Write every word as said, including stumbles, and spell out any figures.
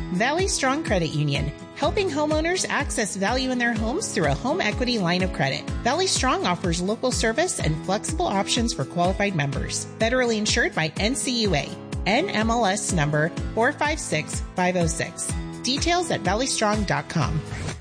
Valley Strong Credit Union, helping homeowners access value in their homes through a home equity line of credit. Valley Strong offers local service and flexible options for qualified members. Federally insured by N C U A. N M L S number four five six five oh six. Details at valley strong dot com.